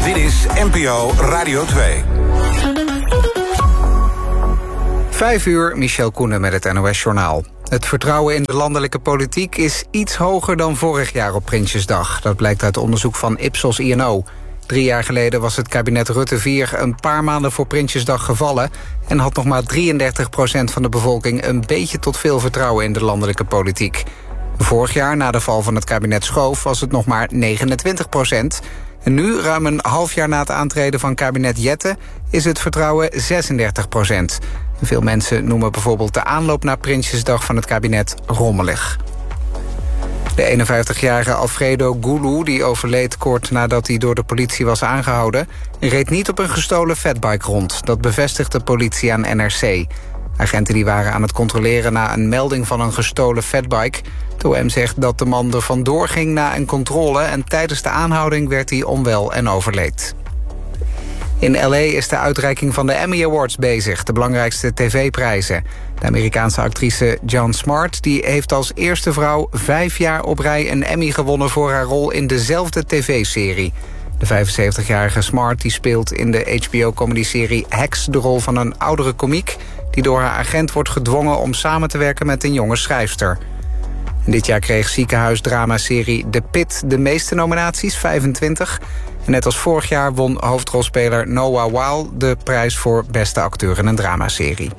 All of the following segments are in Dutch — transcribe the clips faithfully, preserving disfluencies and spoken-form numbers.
Dit is N P O Radio twee. Vijf uur, Michel Koenen met het N O S-journaal. Het vertrouwen in de landelijke politiek is iets hoger dan vorig jaar op Prinsjesdag. Dat blijkt uit onderzoek van Ipsos I N O. Drie jaar geleden was het kabinet Rutte vier een paar maanden voor Prinsjesdag gevallen... en had nog maar drieëndertig procent van de bevolking een beetje tot veel vertrouwen in de landelijke politiek. Vorig jaar, na de val van het kabinet Schoof, was het nog maar negenentwintig procent. En nu, ruim een half jaar na het aantreden van kabinet Jette, is het vertrouwen zesendertig procent. Veel mensen noemen bijvoorbeeld de aanloop naar Prinsjesdag van het kabinet rommelig. De eenenvijftigjarige Alfredo Gulu, die overleed kort nadat hij door de politie was aangehouden, reed niet op een gestolen fatbike rond. Dat bevestigt de politie aan N R C. Agenten die waren aan het controleren na een melding van een gestolen fatbike. Het O M zegt dat de man er vandoor ging na een controle en tijdens de aanhouding werd hij onwel en overleed. In L A is de uitreiking van de Emmy Awards bezig, de belangrijkste tv-prijzen. De Amerikaanse actrice Jan Smart die heeft als eerste vrouw vijf jaar op rij een Emmy gewonnen voor haar rol in dezelfde tv-serie. De vijfenzeventigjarige Smart die speelt in de H B O-comedyserie Hacks de rol van een oudere komiek die door haar agent wordt gedwongen om samen te werken met een jonge schrijfster. En dit jaar kreeg ziekenhuisdramaserie The Pit de meeste nominaties, vijfentwintig. En net als vorig jaar won hoofdrolspeler Noah Wyle de prijs voor beste acteur in een dramaserie.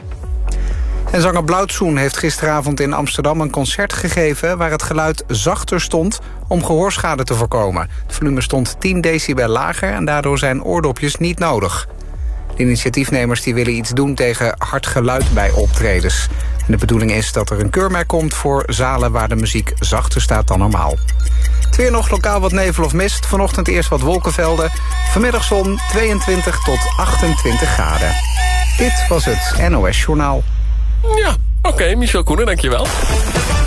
En zanger Blauwtsoen heeft gisteravond in Amsterdam een concert gegeven waar het geluid zachter stond om gehoorschade te voorkomen. Het volume stond tien decibel lager en daardoor zijn oordopjes niet nodig. De initiatiefnemers die willen iets doen tegen hard geluid bij optredens. En de bedoeling is dat er een keurmerk komt voor zalen waar de muziek zachter staat dan normaal. Het weer nog, lokaal wat nevel of mist. Vanochtend eerst wat wolkenvelden. Vanmiddag zon tweeëntwintig tot achtentwintig graden. Dit was het N O S-journaal. Ja, oké, okay, Michel Koenen, dankjewel.